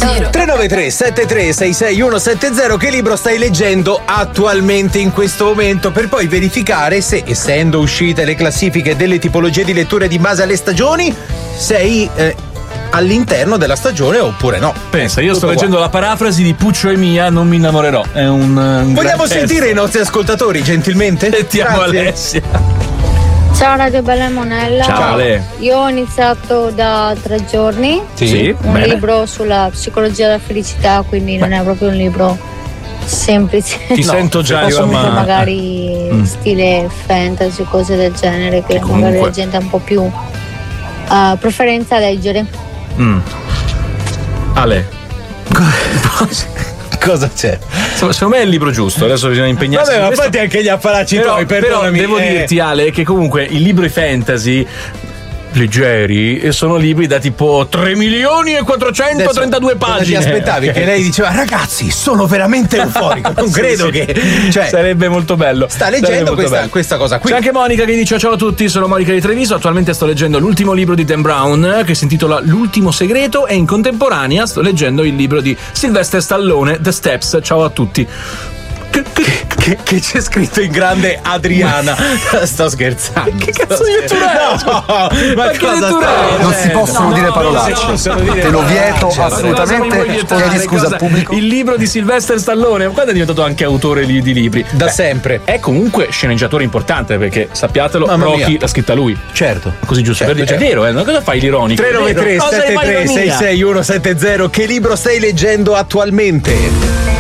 393 73 66 170. Che libro stai leggendo attualmente in questo momento, per poi verificare se, essendo uscite le classifiche delle tipologie di lettura di base alle stagioni, sei all'interno della stagione oppure no. Pensa, io sto leggendo la parafrasi di Puccio e Mia, Non mi innamorerò. È un vogliamo sentire i nostri ascoltatori gentilmente? Sentiamo Alessia. Ciao Radio Bella e Monella. Ciao Ale. Io ho iniziato da 3 giorni un libro sulla psicologia della felicità, quindi non è proprio un libro semplice. Ti sento già io, magari stile fantasy, cose del genere, che magari la gente ha un po' più preferenza a leggere. Ale. Cosa c'è? Secondo me è il libro giusto, adesso bisogna impegnarsi. Vabbè, ma fatti anche gli apparacci tuoi, perdonami. Però devo dirti, Ale, che comunque i libri fantasy leggeri sono libri da tipo 3.432.000 pagine. Ti aspettavi che lei diceva ragazzi sono veramente euforico, non credo che sarebbe molto bello. Sta leggendo questa cosa qui. C'è anche Monica che dice ciao a tutti, sono Monica di Treviso, attualmente sto leggendo l'ultimo libro di Dan Brown che si intitola L'ultimo segreto e in contemporanea sto leggendo il libro di Sylvester Stallone, The Steps. Ciao a tutti. Che c'è scritto in grande Adriana. Sto scherzando. Che cazzo di lettura è? No, ma che lettura è? Non si possono dire parolacce. Te lo vieto assolutamente. Chiedi scusa al pubblico. Il libro di Sylvester Stallone, quando è diventato anche autore di libri? Da sempre. È comunque sceneggiatore importante, perché sappiatelo, Rocky l'ha scritta lui. Certo. Così giusto per dire. È vero, ma cosa fai l'ironico? 393 73 66 170. Che libro stai leggendo attualmente?